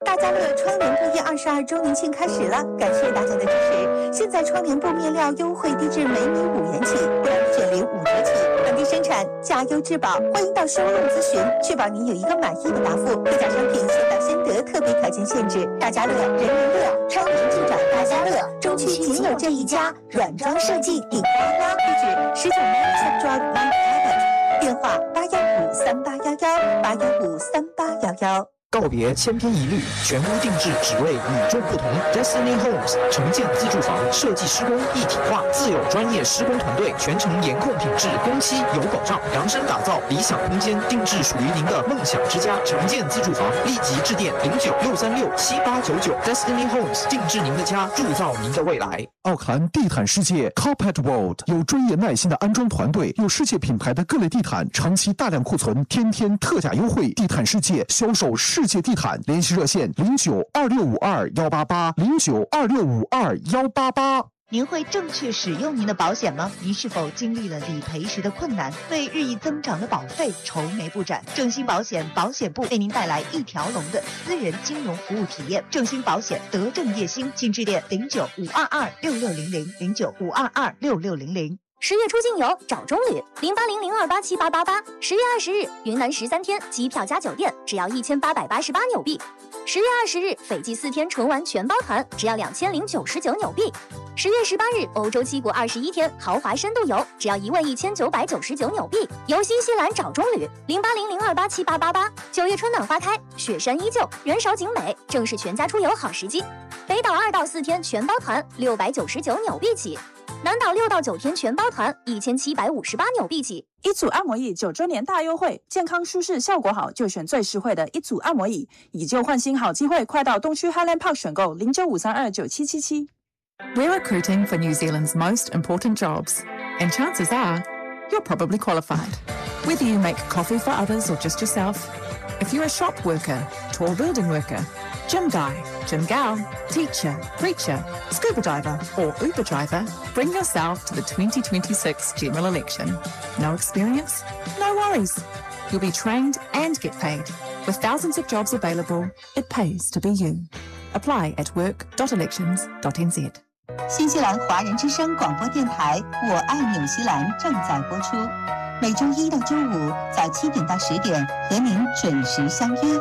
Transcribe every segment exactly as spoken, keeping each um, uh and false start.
大家乐窗帘布业二十二周年庆开始了，感谢大家的支持。现在窗帘布面料优惠低至每米五元起，不然选零五折起，本地生产，价优质保。欢迎到收入咨询，确保您有一个满意的答复。各家商品先到先得，特别条件限制。大家乐，人人乐，窗帘就找大家乐，中区仅有这一家，软装设计顶呱呱。地址：十九 Manchester Drive Mount Pleasant，电话八幺五三八幺幺八幺五三八幺幺。 告别千篇一律，全屋定制，只为与众不同。Destiny Homes 城建自住房设计施工一体化，自有专业施工团队，全程严控品质，工期有保障，量身打造理想空间，定制属于您的梦想之家。城建自住房，立即致电零九六三六七八九九。Destiny Homes 定制您的家，铸造您的未来。 奥克兰地毯世界 Carpet World 有专业耐心的安装团队，有世界品牌的各类地毯，长期大量库存，天天特价优惠。地毯世界销售世界地毯，联系热线零九二六五二幺八八零九二六五二幺八八。 您会正确使用您的保险吗？您是否经历了理赔时的困难，为日益增长的保费愁眉不展？正兴保险保险部为您带来一条龙的私人金融服务体验。正兴保险德政业兴，请致电零九五二二六六零零零九五二二六六零零。 十月出境游找中旅零八零零二八七八八八。十月二十日云南十三天机票加酒店只要一千八百八十八纽币。十月二十日斐济四天纯玩全包团只要两千零九十九纽币。十月十八日欧洲七国二十一天豪华深度游只要一万一千九百九十九纽币。游新西兰找中旅零八零零二八七八八八。九月春暖花开，雪山依旧，人少景美，正是全家出游好时机。北岛二到四天全包团六百九十九纽币起。南岛六到九天全包团一千七百五十八纽币起。 一组按摩椅九周年大优惠，健康舒适效果好就选最实惠的一组按摩椅，以旧换新好机会，快到东区 Highland Park 选购零九五三二九七七七。 We're recruiting for New Zealand's most important jobs, and chances are you're probably qualified. Whether you make coffee for others or just yourself, if you're a shop worker, tall building worker, gym guy, gym gal, teacher, preacher, scuba diver or Uber driver, bring yourself to the twenty twenty-six general election. No experience? No worries. You'll be trained and get paid. With thousands of jobs available, it pays to be you. Apply at work dot elections dot n z。 新西兰华人之声广播电台我爱纽西兰正在播出，每周一到周五早七点到十点和您准时相约。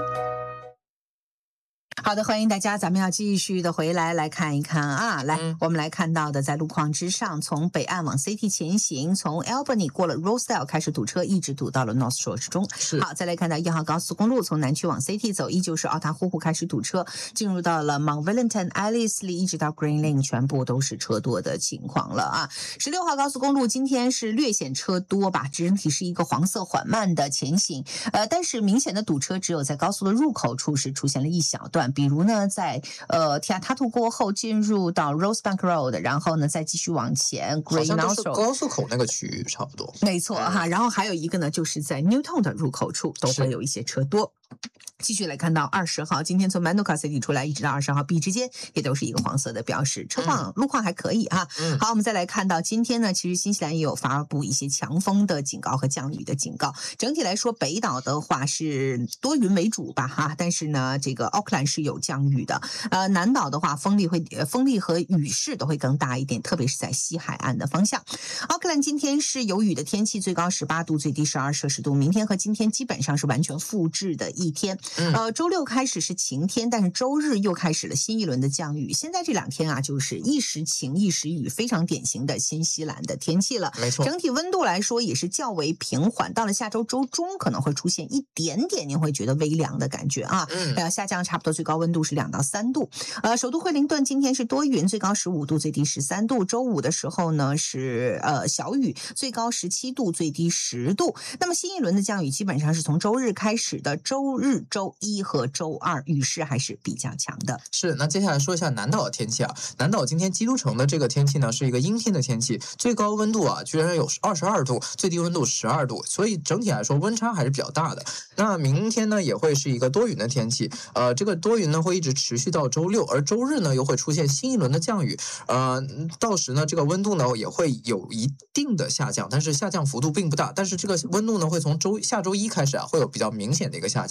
好的，欢迎大家，咱们要继续的回来来看一看啊，来、嗯、我们来看到的在路况之上，从北岸往 C T 前行，从 Albany 过了 Rosedale 开始堵车，一直堵到了 North Shore 之中。是，好，再来看到一号高速公路从南区往 C T 走，依旧是奥塔呼呼开始堵车，进入到了 Mount Wellington、Ellerslie 一直到 Green Lane 全部都是车多的情况了啊。十六号高速公路今天是略显车多吧，整体是一个黄色缓慢的前行，呃，但是明显的堵车只有在高速的入口处是出现了一小段。比如呢，在呃 Tiatatu 过后进入到 Rosebank Road， 然后呢再继续往前 Grey Knolls， 好像都是高速口那个区域差不多。 没错哈，然后还有一个呢，就是在 Newton 的入口处都会有一些车多。继续来看到二十号，今天从 Manuka City 出来一直到二十号 B 之间也都是一个黄色的标识，车况、嗯、路况还可以啊、嗯。好，我们再来看到今天呢，其实新西兰也有发布一些强风的警告和降雨的警告。整体来说，北岛的话是多云为主吧哈，但是呢，这个奥克兰是有降雨的。呃，南岛的话，风力会风力和雨势都会更大一点，特别是在西海岸的方向。奥克兰今天是有雨的天气，最高十八度，最低十二摄氏度。明天和今天基本上是完全复制的一天。呃，周六开始是晴天，但是周日又开始了新一轮的降雨。现在这两天啊，就是一时晴一时雨，非常典型的新西兰的天气了。 没错， 整体温度来说也是较为平缓。到了下周周中可能会出现一点点您会觉得微凉的感觉啊，嗯，呃，下降差不多最高温度是两到三度。呃，首都惠灵顿今天是多云，最高十五度，最低十三度。周五的时候呢是呃小雨，最高十七度，最低十度。那么新一轮的降雨基本上是从周日开始的，周日、周一和周二雨势还是比较强的。 是，那接下来说一下南岛的天气啊。南岛今天基督城的这个天气呢是一个阴天的天气，最高温度啊居然有二十二度，最低温度十二度，所以整体来说温差还是比较大的。那明天呢也会是一个多云的天气，呃，这个多云呢会一直持续到周六，而周日呢又会出现新一轮的降雨，呃，到时呢这个温度呢也会有一定的下降，但是下降幅度并不大，但是这个温度呢会从周下周一开始啊会有比较明显的一个下降。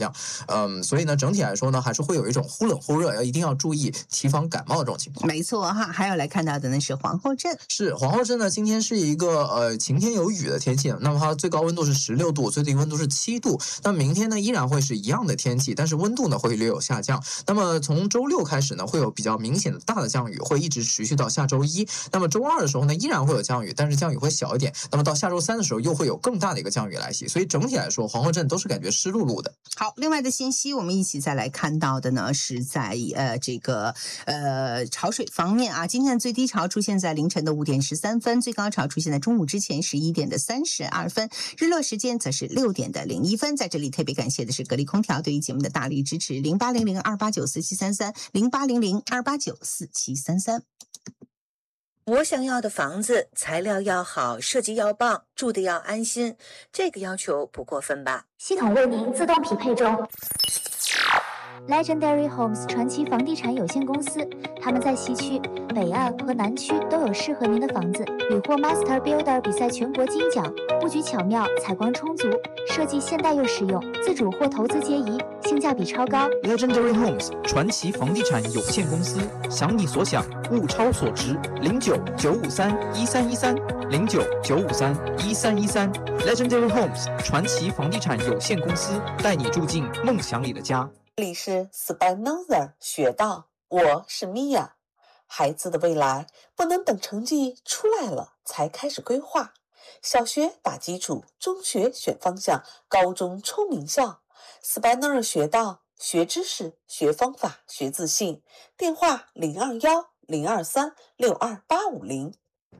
样。嗯，所以呢，整体来说呢，还是会有一种忽冷忽热，要一定要注意提防感冒的这种情况。 没错哈，还有来看到的呢是皇后镇， 是皇后镇呢，今天是一个呃晴天有雨的天气，那么它最高温度是十六度，最低温度是七度。那明天呢依然会是一样的天气，但是温度呢会略有下降。那么从周六开始呢，会有比较明显的大的降雨，会一直持续到下周一。那么周二的时候呢，依然会有降雨，但是降雨会小一点。那么到下周三的时候，又会有更大的一个降雨来袭。所以整体来说，皇后镇都是感觉湿漉漉的。 好，另外的信息我们一起再来看到的呢，是在呃这个呃潮水方面啊，今天的最低潮出现在凌晨的五点十三分，最高潮出现在中午之前十一点的三十二分，日落时间则是六点的零一分。在这里特别感谢的是格力空调对于节目的大力支持，零八零零二八九四七三三，零八零零二八九四七三三。 我想要的房子，材料要好，设计要棒，住的要安心，这个要求不过分吧？ 系统为您自动匹配中。Legendary Homes 传奇房地产有限公司，他们在西区、北岸和南区都有适合您的房子，屡获 Master Builder 比赛全国金奖。布局巧妙，采光充足，设计现代又实用，自主或投资皆宜，性价比超高。 Legendary Homes 传奇房地产有限公司，想你所想，物超所值。零九九五三一三一三，零九九五三一三一三。Legendary Homes 传奇房地产有限公司，带你住进梦想里的家。 这里是 Spinoza 学到，我是 Mia。孩子的未来不能等成绩出来了才开始规划，小学打基础，中学选方向，高中冲名校。Spinoza 学到，学知识，学方法，学自信。电话零二幺零二三六二八五零。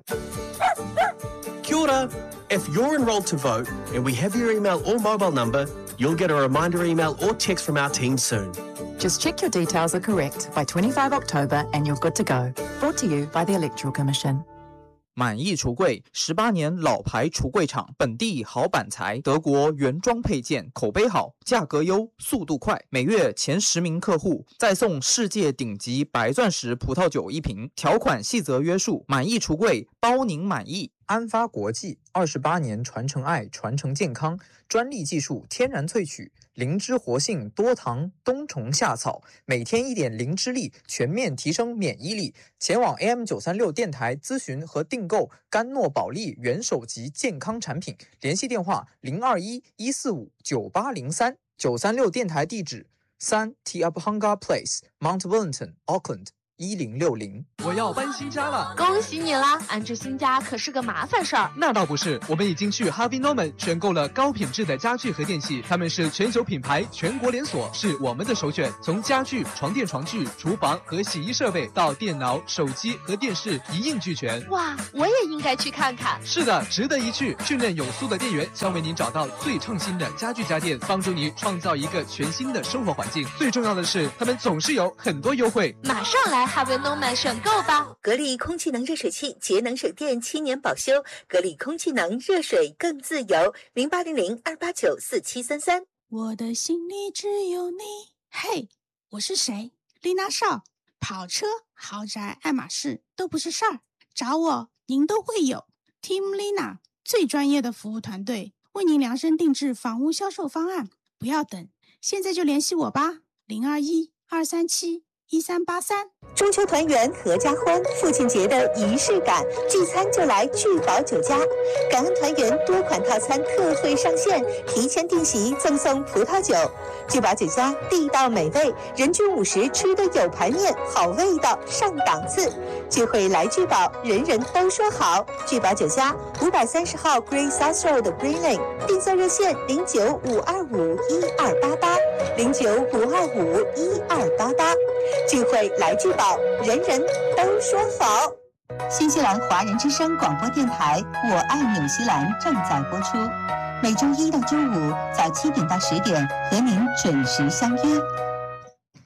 Kia ora. If you're enrolled to vote and we have your email or mobile number, you'll get a reminder email or text from our team soon. Just check your details are correct by twenty-fifth of October and you're good to go. Brought to you by the Electoral Commission. 满意橱柜，十八年老牌橱柜厂，本地好板材，德国原装配件，口碑好，价格优，速度快，每月前十名客户再送世界顶级白钻石葡萄酒一瓶，条款细则约束。满意橱柜，包您满意。 安发国际二十八年传承爱，传承健康，专利技术，天然萃取，灵芝活性，多糖，冬虫夏草，每天一点灵芝力，全面提升免疫力。前往 A M 九三六 电台咨询和订购甘诺宝利元首级健康产品，联系电话零二一一四五九八零三。九三六电台地址三 Tiabhanga Place Mount Wellington Auckland一零六零。 我要搬新家了， 恭喜你啦！安置新家可是个麻烦事儿。 那倒不是，我们已经去 Harvey Norman 选购了高品质的家具和电器，他们是全球品牌，全国连锁，是我们的首选。从家具、床垫、床具、厨房和洗衣设备到电脑、手机和电视一应俱全。 哇，我也应该去看看。 是的，值得一去。训练有素的店员将为您找到最创新的家具家电，帮助你创造一个全新的生活环境。最重要的是，他们总是有很多优惠。 马上来 Harvey Norman 选购吧！ 格力空气能热水器，节能省电，七年保修。格力空气能热水更自由，零八零零二八九四七三三。 我的心里只有你。嘿，我是谁？丽娜少。跑车、豪宅、爱马仕都不是事儿，找我您都会有。Team Lina 最专业的服务团队，为您量身定制房屋销售方案。不要等，现在就联系我吧，零二一二三七一三八三。 中秋团圆合家欢，父亲节的仪式感，聚餐就来聚宝酒家。感恩团圆多款套餐特惠上线，提前订席赠送葡萄酒。聚宝酒家地道美味，人均五十吃的有排面，好味道上档次。聚会来聚宝，人人都说好。聚宝酒家五百三十号 Grey South Road Green Lane， 订座热线零九五二五一二八八零九五二五一二八八。聚会来聚宝，人人都说好。新西兰华人之声广播电台《我爱纽西兰》正在播出，每周一到周五早七点到十点和您准时相约。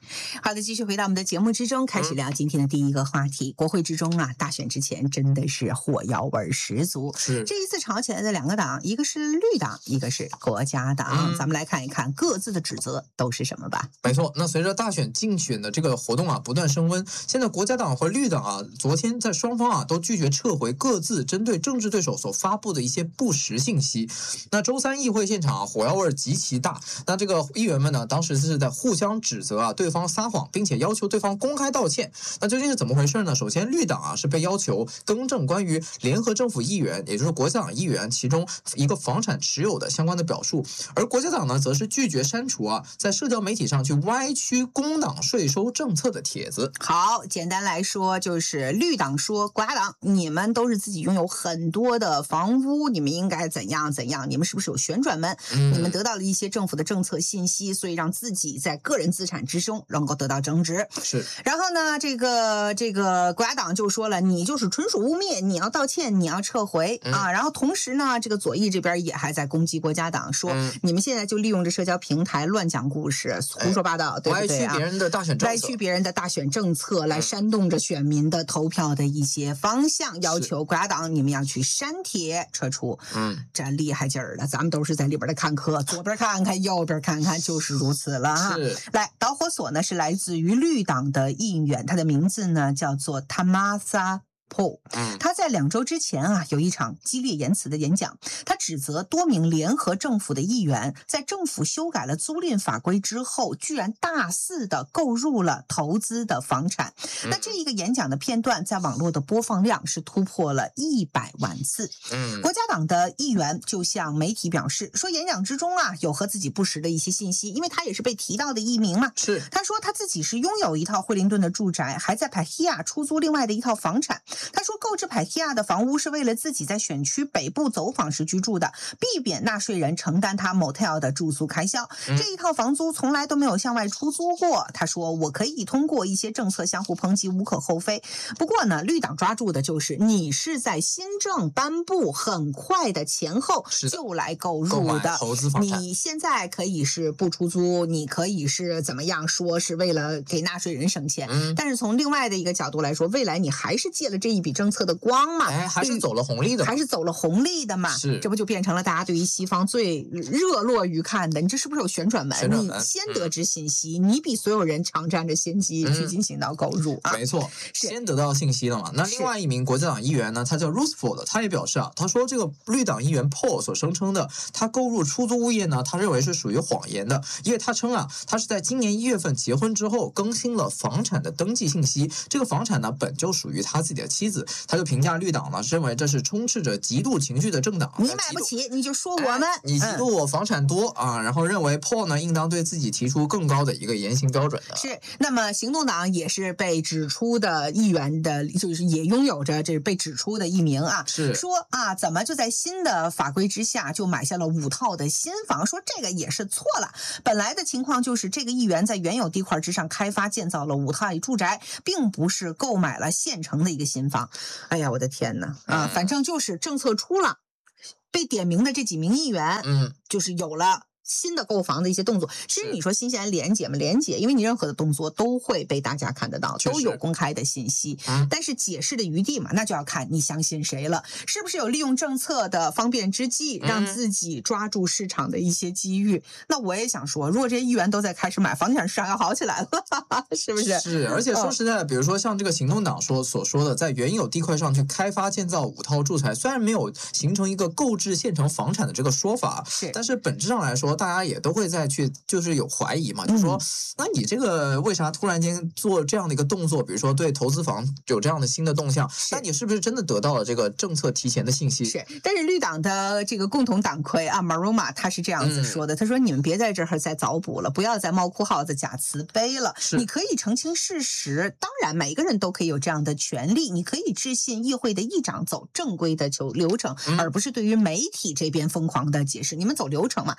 好的，继续回到我们的节目之中，开始聊今天的第一个话题。国会之中啊，大选之前真的是火药味十足。 是这一次吵起来的两个党，一个是绿党，一个是国家党。嗯、咱们来看一看各自的指责都是什么吧。 没错，那随着大选竞选的这个活动啊不断升温，现在国家党和绿党啊，昨天在双方啊都拒绝撤回各自针对政治对手所发布的一些不实信息。那周三议会现场啊，火药味极其大。那这个议员们呢，当时是在互相指责啊对方撒谎，并且要求对方公开道歉。那究竟是怎么回事呢？首先，绿党啊是被要求更正关于联合政府议员，也就是国家党议员其中一个房产持有的相关的表述，而国家党呢，则是拒绝删除啊在社交媒体上去歪曲工党税收政策的帖子。 好，简单来说，就是绿党说国家党，你们都是自己拥有很多的房屋，你们应该怎样怎样？你们是不是有旋转门？嗯、你们得到了一些政府的政策信息，所以让自己在个人资产之中能够得到增值。 是， 然后呢，这个这个国家党就说了，你就是纯属污蔑，你要道歉，你要撤回、嗯、啊。然后同时呢，这个左翼这边也还在攻击国家党，说、嗯、你们现在就利用着社交平台乱讲故事，胡说八道，哎、对不对啊？ 歪曲别人的大选政策， 歪曲别人的大选政策，来煽动着选民的投票的一些方向，要求国家党你们要去删帖撤除。嗯，这厉害劲儿了，咱们都是在里边的看客，左边看看，右边看看，就是如此了哈。 是， 来，导火索呢是来自于绿党的议员，他的名字呢叫做 Tamasa Paul， 他在两周之前啊有一场激烈言辞的演讲，他指责多名联合政府的议员在政府修改了租赁法规之后，居然大肆的购入了投资的房产。嗯、那这一个演讲的片段在网络的播放量是突破了一百万次。嗯，国家党的议员就向媒体表示说，演讲之中啊有和自己不实的一些信息，因为他也是被提到的一名嘛。 是， 他说他自己是拥有一套惠灵顿的住宅，还在帕希亚出租另外的一套房产。他说购置帕希亚的房屋是为了自己在选区北部走访时居住的，避免纳税人承担他 motel 的住宿开销。嗯、这一套房租从来都没有向外出租过。他说我可以通过一些政策相互抨击，无可厚非。不过呢，绿党抓住的就是你是在新政颁布很快的前后就来购入的， 投资房产。 你现在可以是不出租，你可以是怎么样说是为了给纳税人省钱、嗯、但是从另外的一个角度来说，未来你还是借了这一笔政策的光嘛， 哎，还是走了红利的， 还是走了红利的嘛， 是， 这不就变成了大家对于西方最热络于看的，你这是不是有旋转门？ 旋转门你先得知信息、嗯、你比所有人常占着先机去进行到购入、嗯、啊， 没错，先得到信息了嘛。那另外一名国家党议员呢，他叫 Roosevelt， 他也表示啊，他说这个绿党议员 Paul 所声称的他购入出租物业呢，他认为是属于谎言的，因为他称啊，他是在今年一月份结婚之后更新了房产的登记信息，这个房产呢本就属于他自己的妻子。他就评价绿党呢，认为这是充斥着极度情绪的政党， 你买不起你就说我们、哎、 你嫉妒我房产多、嗯、啊，然后认为 Paul 呢应当对自己提出更高的一个言行标准的。 是，那么行动党也是被指出的议员的，就是也拥有着这被指出的一名啊， 是说啊，怎么就在新的法规之下就买下了五套的新房？说这个也是错了。本来的情况就是这个议员在原有地块之上开发建造了五套住宅，并不是购买了现成的一个新房。哎呀，我的天哪！啊，反正就是政策出了，被点名的这几名议员，嗯，就是有了新的购房的一些动作。其实你说新西兰廉洁吗？廉洁，因为你任何的动作都会被大家看得到，都有公开的信息。嗯、但是解释的余地嘛，那就要看你相信谁了，是不是有利用政策的方便之计，让自己抓住市场的一些机遇。嗯、那我也想说，如果这些议员都在开始买，房地产市场要好起来了，是不是？ 是，而且说实在的，嗯、比如说像这个行动党说所说的，在原有地块上去开发建造五套住宅，虽然没有形成一个购置现成房产的这个说法， 是， 但是本质上来说，大家也都会再去就是有怀疑嘛，就说、嗯、那你这个为啥突然间做这样的一个动作？比如说对投资房有这样的新的动向，那你是不是真的得到了这个政策提前的信息？ 是，但是绿党的这个共同党魁啊 Maroma 他是这样子说的，嗯、他说你们别在这儿再找补了，不要再猫哭耗子假慈悲了，你可以澄清事实，当然每个人都可以有这样的权利，你可以致信议会的议长，走正规的流程、嗯、而不是对于媒体这边疯狂的解释，你们走流程嘛，如果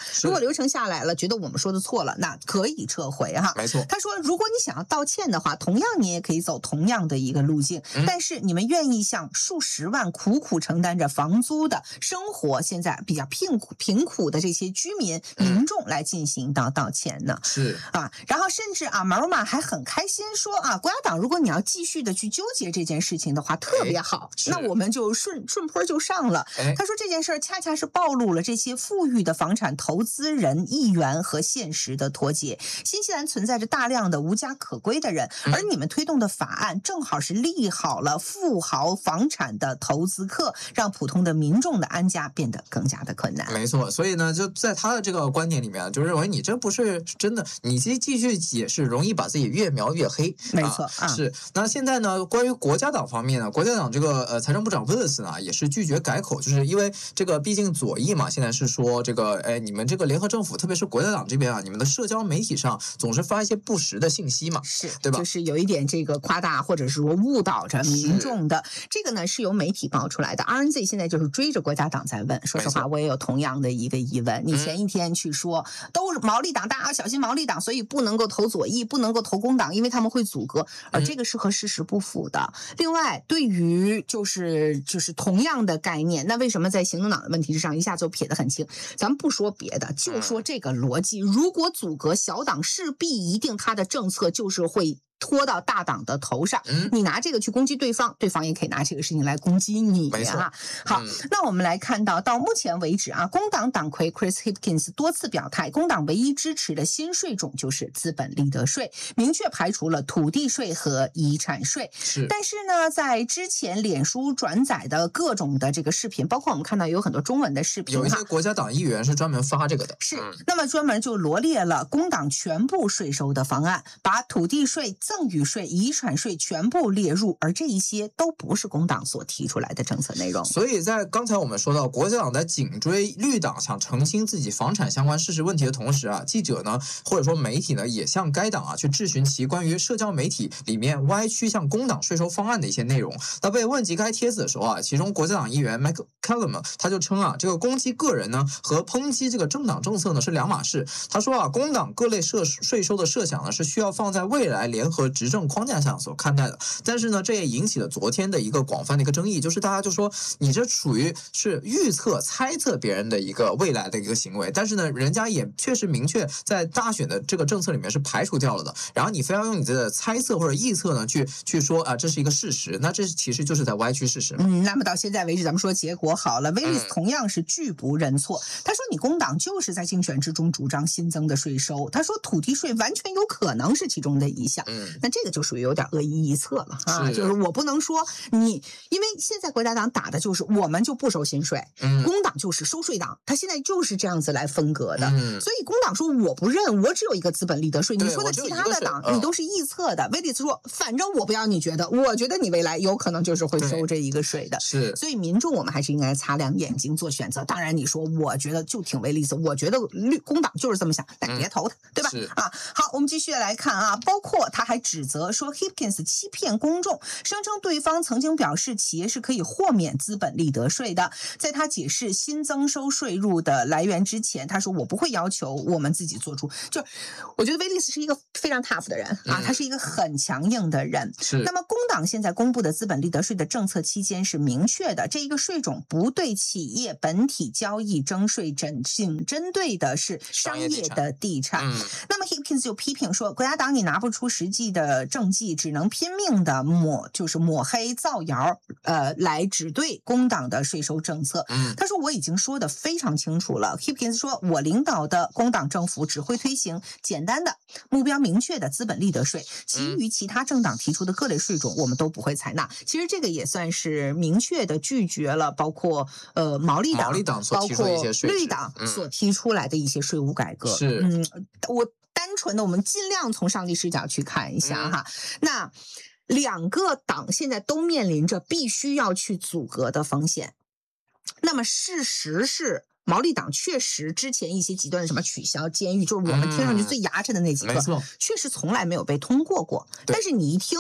流程下来了，觉得我们说的错了，那可以撤回哈。 没错。 他说，如果你想要道歉的话，同样你也可以走同样的一个路径，嗯、但是你们愿意向数十万苦苦承担着房租的生活现在比较贫苦贫苦的这些居民、嗯、民众来进行到道歉呢？ 是啊，然后甚至啊，马鲁马还很开心说啊，国家党，如果你要继续的去纠结这件事情的话，特别好，那我们就顺顺坡就上了。他说这件事儿恰恰是暴露了这些富裕的房产投资人意愿和现实的脱节。新西兰存在着大量的无家可归的人，而你们推动的法案正好是利好了富豪房产的投资客，让普通的民众的安家变得更加的困难。 没错，所以呢，就在他的这个观点里面，就认为你这不是真的，你继继续解释，容易把自己越描越黑。 没错， 啊、是。那现在呢，关于国家党方面呢，国家党这个呃财政部长 Willis 呢，也是拒绝改口，就是因为这个毕竟左翼嘛，现在是说这个，哎，你们这个联合政府，特别是国家党这边啊，你们的社交媒体上总是发一些不实的信息嘛， 是对吧？ 就是有一点这个夸大或者是说误导着民众的，这个呢是由媒体爆出来的。R N Z 现在就是追着国家党在问，说实话，我也有同样的一个疑问。你前一天去说、嗯、都是毛利党，大家要小心毛利党，所以不能够投左翼，不能够投工党，因为他们会阻隔，而这个是和事实不符的。嗯、另外，对于就是就是同样的概念，那为什么在行动党的问题之上一下就撇得很清？咱们不说别的，就说这个逻辑，如果阻隔小党，势必一定他的政策就是会拖到大党的头上， 嗯、 你拿这个去攻击对方，对方也可以拿这个事情来攻击你啊。好、嗯，那我们来看到，到目前为止啊，工党党魁 Chris Hipkins 多次表态，工党唯一支持的新税种就是资本利得税，明确排除了土地税和遗产税。 是， 但是呢，在之前脸书转载的各种的这个视频，包括我们看到有很多中文的视频， 有一些国家党议员是专门发这个的。 是，嗯、那么专门就罗列了工党全部税收的方案，把土地税、赠与税、遗产税全部列入，而这一些都不是工党所提出来的政策内容。 所以在刚才我们说到国家党在紧追绿党想澄清自己房产相关事实问题的同时啊，记者呢或者说媒体呢也向该党啊去质询其关于社交媒体里面歪曲向工党税收方案的一些内容。那被问及该帖子的时候啊，其中国家党议员 Mike Callum 他就称啊，这个攻击个人呢和抨击这个政党政策呢是两码事。他说啊，工党各类设税收的设想呢是需要放在未来联合执政框架下所看待的，但是呢，这也引起了昨天的一个广泛的一个争议，就是大家就说你这属于是预测、猜测别人的一个未来的一个行为，但是呢，人家也确实明确在大选的这个政策里面是排除掉了的，然后你非要用你的猜测或者臆测呢去去说啊，这是一个事实，那这其实就是在歪曲事实。 嗯，那么到现在为止，咱们说结果好了，威利斯同样是拒不认错，嗯、他说你工党就是在竞选之中主张新增的税收，他说土地税完全有可能是其中的一项， 嗯， 那这个就属于有点恶意臆测了啊，就是我不能说你，因为现在国家党打的就是我们就不收薪水， 嗯， 工党就是收税党，他现在就是这样子来分割的， 嗯， 所以工党说我不认，我只有一个资本利得税，你说的其他的党嗯、 你都是臆测的。威利斯说，反正我不要你觉得，我觉得你未来有可能就是会收这一个税的， 是， 所以民众我们还是应该擦亮眼睛做选择。当然你说我觉得就挺威利斯，我觉得绿工党就是这么想，但别投他，嗯、对吧？啊，好，我们继续来看啊，包括他还指责说 Hipkins 欺骗公众，声称对方曾经表示企业是可以豁免资本利得税的。在他解释新增收税入的来源之前，他说我不会要求我们自己做出，就我觉得威利斯是一个非常 tough 的人啊，他是一个很强硬的人。 是。 那么工党现在公布的资本利得税的政策期间是明确的，这一个税种不对企业本体交易征税，针针对的是商业的地产。 嗯、 那么 Hipkins 就批评说，国家党你拿不出实际的政绩，只能拼命的抹就是抹黑造谣，呃，来指对工党的税收政策。 嗯、 他说我已经说的非常清楚了。Hipkins 说，我领导的工党政府只会推行简单的、目标明确的资本利得税，其余其他政党提出的各类税种我们都不会采纳。其实这个也算是明确的拒绝了，包括呃毛利党、 毛利党所提出的一些税制， 包括绿党所提出来的一些税务改革。 嗯、是， 嗯，我单纯的我们尽量从上帝视角去看一下哈。嗯、那两个党现在都面临着必须要去阻隔的风险。那么事实是，毛利党确实之前一些极端的什么取消监狱，就是我们听上去最牙碜的那几个， 嗯、 确实从来没有被通过过。但是你一听，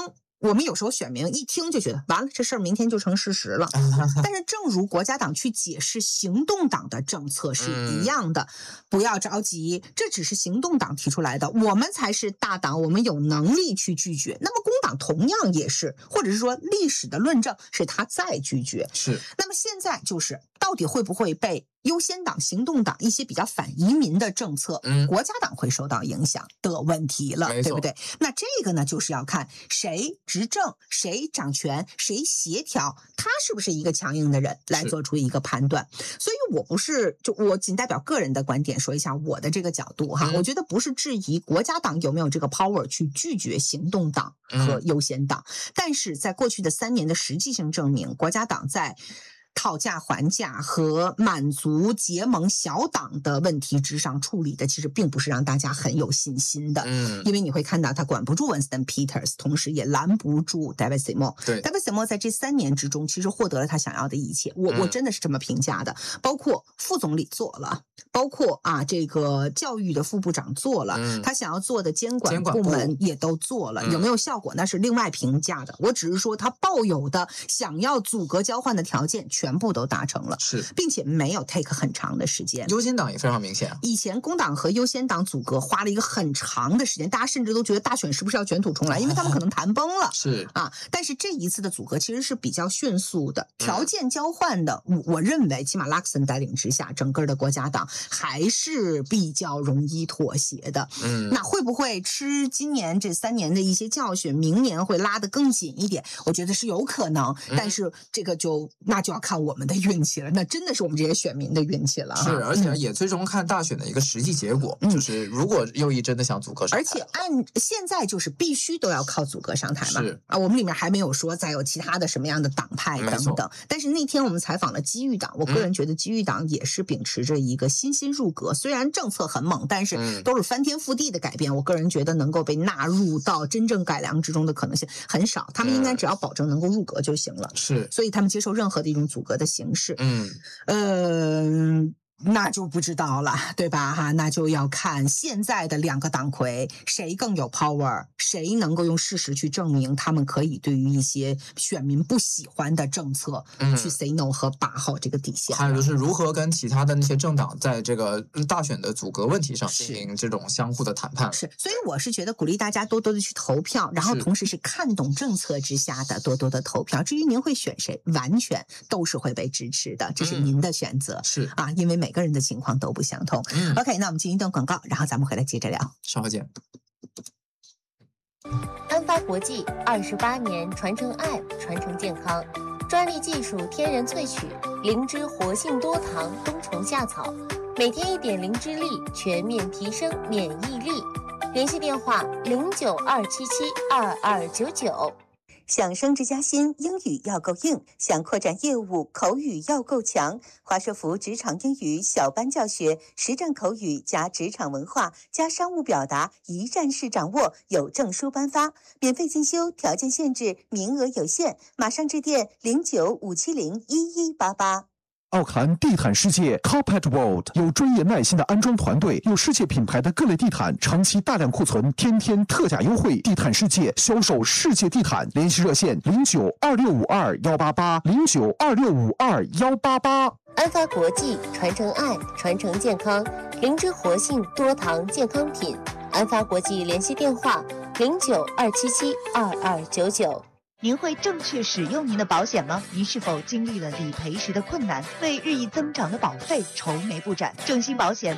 我们有时候选民一听就觉得完了，这事儿明天就成事实了。但是正如国家党去解释行动党的政策是一样的，嗯、不要着急，这只是行动党提出来的，我们才是大党，我们有能力去拒绝。那么工党同样也是，或者是说历史的论证是他在拒绝。 是。 那么现在就是到底会不会被优先党、行动党一些比较反移民的政策，嗯、国家党会受到影响的问题了，对不对？那这个呢，就是要看谁执政、谁掌权、谁协调，他是不是一个强硬的人来做出一个判断。所以我不是就我仅代表个人的观点说一下我的这个角度哈，嗯、我觉得不是质疑国家党有没有这个 power 去拒绝行动党和优先党，嗯、但是在过去的三年的实际性证明，国家党在讨价还价和满足结盟小党的问题之上处理的，其实并不是让大家很有信心的。嗯，因为你会看到他管不住 Winston Peters， 同时也拦不住 David Seymour。对 ，David Seymour 在这三年之中，其实获得了他想要的一切。我、嗯、我真的是这么评价的，包括副总理做了，包括啊这个教育的副部长做了，嗯、他想要做的监管部门也都做了，有没有效果那是另外评价的。我只是说他抱有的想要阻隔交换的条件全部都达成了， 是， 并且没有 take 很长的时间。 优先党也非常明显， 以前工党和优先党阻隔花了一个很长的时间，大家甚至都觉得大选是不是要卷土重来，因为他们可能谈崩了。 是啊，但是这一次的阻隔其实是比较迅速的，条件交换的，我我认为起码拉克森带领之下，整个的国家党还是比较容易妥协的。嗯，那会不会吃今年这三年的一些教训，明年会拉得更紧一点？我觉得是有可能，但是这个就那就要看我们的运气了，那真的是我们这些选民的运气了。 是，而且也最终看大选的一个实际结果，嗯、就是如果右翼真的想阻隔上台， 而且按现在就是必须都要靠阻隔上台嘛。 是啊，我们里面还没有说再有其他的什么样的党派等等。但是那天我们采访了机遇党，我个人觉得机遇党也是秉持着一个新新入阁，虽然政策很猛，但是都是翻天覆地的改变。我个人觉得能够被纳入到真正改良之中的可能性很少，他们应该只要保证能够入阁就行了。 是， 所以他们接受任何的一种阻隔的形式。 嗯， 呃，那就不知道了，对吧？哈，那就要看现在的两个党魁谁更有 power， 谁能够用事实去证明他们可以对于一些选民不喜欢的政策、嗯、去 say no 和把好这个底线。 还有就是如何跟其他的那些政党在这个大选的阻隔问题上进行这种相互的谈判。 是，所以我是觉得鼓励大家多多的去投票，然后同时是看懂政策之下的多多的投票。至于您会选谁，完全都是会被支持的，这是您的选择。 嗯、是啊，因为每个人的情况都不相同。嗯、OK， 那我们进一段广告，然后咱们回来接着聊。 稍后见。 安发国际二十八年传承爱，传承健康，专利技术天然萃取灵芝活性多糖冬虫夏草，每天一点灵芝粒，全面提升免疫力。联系电话零九二七七二二九九。 想升职加薪，英语要够硬；想扩展业务，口语要够强。华硕福职场英语小班教学，实战口语加职场文化加商务表达，一站式掌握，有证书颁发，免费进修，条件限制，名额有限，马上致电零九五七零一一八八。 奥克兰地毯世界 Carpet World 有专业耐心的安装团队，有世界品牌的各类地毯，长期大量库存，天天特价优惠。地毯世界销售世界地毯，联系热线零九二六五二幺八八零九二六五二幺八八。 安发国际传承爱，传承健康，灵芝活性多糖健康品。安发国际联系电话零九二七七二二九九。 您会正确使用您的保险吗？您是否经历了理赔时的困难，为日益增长的保费愁眉不展？正新保险